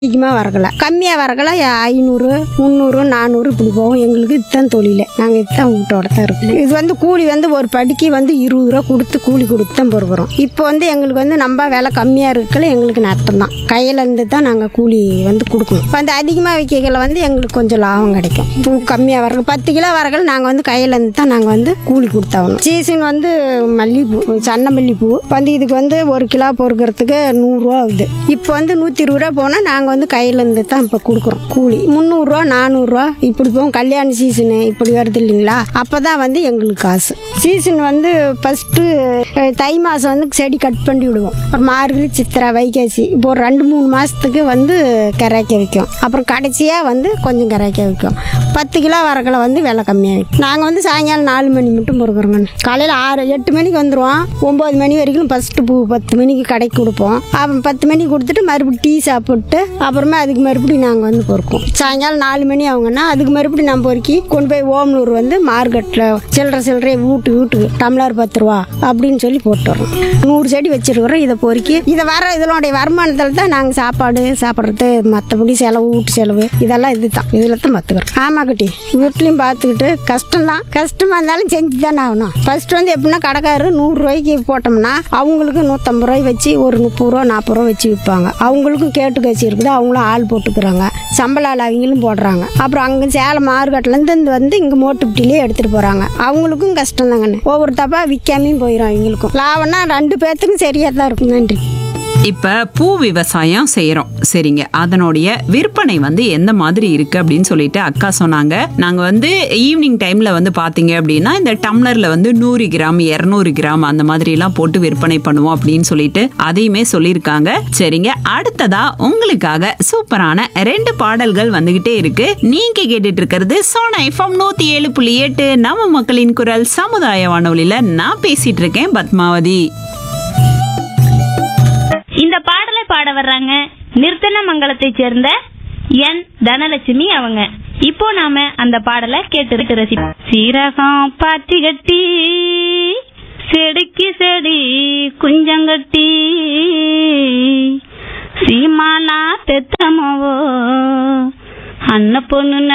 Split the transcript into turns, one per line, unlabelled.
அதிகமாக வரகலை, கம்மியாக வரகலை 500, 300, 400 இப்படி போகும். எங்களுக்கு இதுதான் தொழில். நாங்கள் இதுதான் வீட்டோட தான் இருக்கோம். இது வந்து கூலி வந்து ஒரு படிக்கு வந்து 20 ரூபா கொடுத்து கூலி கொடுத்து தான் பொறுக்கிறோம். இப்போ வந்து எங்களுக்கு வந்து நம்ம விலை கம்மியாக இருக்கல, எங்களுக்கு நஷ்டம் தான். கையிலேருந்து தான் நாங்கள் கூலி வந்து கொடுக்கணும். இப்போ வந்து அதிகமாக விற்கல வந்து எங்களுக்கு கொஞ்சம் லாபம் கிடைக்கும். பூ கம்மியாக வரகு 10 கிலோ வரகள் நாங்கள் வந்து கையிலேருந்து தான் நாங்கள் வந்து கூலி கொடுத்தாகணும். சீசன் வந்து மல்லிகைப்பூ, சன்ன மல்லிகைப்பூ வந்து இதுக்கு வந்து 1 கிலோ பொறுக்கிறதுக்கு 100 ரூபா ஆகுது. இப்போ வந்து 120 ரூபா போனால் நாங்கள் வந்து கையிலேருந்து தான் இப்போ கொடுக்குறோம் கூலி. 300 ரூபா 400 ரூபா இப்படி போகும். கல்யாண சீசனு இப்படி வருது இல்லைங்களா, அப்போ தான் வந்து எங்களுக்கு காசு. சீசன் வந்து ஃபஸ்ட்டு தை மாதம் வந்து செடி கட் பண்ணி விடுவோம். அப்புறம் மார்கழி, சித்திரை, வைகாசி இப்போ ஒரு 2-3 மாதத்துக்கு வந்து கரைக்க வைக்கும். அப்புறம் கடைசியாக வந்து கொஞ்சம் கரைக்க வைக்கும். 10 கிலோ வரகளை வந்து விலை கம்மியாக வைக்கும். நாங்கள் வந்து சாயங்காலம் 4 மணி மட்டும் பொறுக்கிறோங்க. காலையில் 6-8 மணிக்கு வந்துடுவோம். 9 மணி வரைக்கும் ஃபஸ்ட்டு பூ 10 மணிக்கு கடைக்கு கொடுப்போம். அப்புறம் 10 மணிக்கு கொடுத்துட்டு மறுபடியும் டீ சாப்பிட்டு அப்புறமா அதுக்கு மறுபடியும் நாங்கள் வந்து பொறுப்போம். சாயங்காலம் 4 மணி ஆகுங்கன்னா அதுக்கு மறுபடியும் நம்ம பொறுக்கி கொண்டு போய் ஓமலூர் வந்து மார்க்கெட்டில் சில்லறை வீட்டுக்கு டம்ளர் 10 ரூபா அப்படின்னு சொல்லி போட்டு வரோம். 100 செடி வச்சிருக்கிறோம். இதை பொறுக்கி இதை இதனுடைய வருமானத்தில் தான் நாங்கள் சாப்பிட்றது, மற்றபடி செலவு, வீட்டு செலவு இதெல்லாம் இது தான், இதில் தான் பார்த்துக்கிறோம். ஆமாம் கட்டி வீட்லையும் பார்த்துக்கிட்டு கஷ்டமாக இருந்தாலும் செஞ்சு தானே ஆகணும். ஃபர்ஸ்ட் வந்து எப்படின்னா கடைக்காரரு 100 ரூபாய்க்கு போட்டோம்னா அவங்களுக்கு 150 ரூபாய் வச்சு ஒரு 30 ரூபா 40 ரூபா வச்சு விற்பாங்க. அவங்களுக்கும் கேட்டு கட்சி இருக்குது, அவங்களும் ஆள் போட்டுக்கிறாங்க, சம்பள ஆள் அவங்களும் போடுறாங்க. அப்புறம் அங்கே சேலம் மார்க்கெட்லேருந்து வந்து இங்கே மோட்டுப்பட்டிலே எடுத்துகிட்டு போகிறாங்க. அவங்களுக்கும் கஷ்டம் தாங்கண்ணே. ஒவ்வொரு தப்பா விற்காமையும் போயிடும். அவங்களுக்கும் லாபம்னா 2 பேர்த்துக்கும் சரியாக தான் இருக்கும். நன்றி.
இப்ப பூ விவசாயம் செய்யறோம், சரிங்க. அதனுடைய விற்பனை வந்து எந்த மாதிரி இருக்கு அப்படின்னு சொல்லிட்டு அக்கா சொன்னாங்க. நாங்க வந்து ஈவினிங் டைம்ல வந்து பாத்தீங்க அப்படின்னா இந்த டம்ளர்ல வந்து 100 கிராம் 200 கிராம் அந்த மாதிரி எல்லாம் போட்டு விற்பனை பண்ணுவோம் அப்படின்னு சொல்லிட்டு அதையுமே சொல்லியிருக்காங்க. சரிங்க, அடுத்ததா உங்களுக்காக சூப்பரான 2 பாடல்கள் வந்துகிட்டே இருக்கு. நீங்க கேட்டுட்டு இருக்கிறது சோனா எஃப்எம் 107.8 நம்ம மக்களின் குரல் சமுதாய வானொலியில நான் பேசிட்டு இருக்கேன் பத்மாவதி.
இந்த பாடலை பாட வர்றாங்க நிர்த்தனமங்கலத்தை சேர்ந்த என் தனலட்சுமி அவங்க. இப்போ நாம அந்த பாடலை கேட்டு ரசிப்போம். சீரகம் பாத்தி கட்டி செடிக்கு செடி குஞ்சங்கட்டி சீமாலா பெத்தமவோ அன்ன பொண்ணு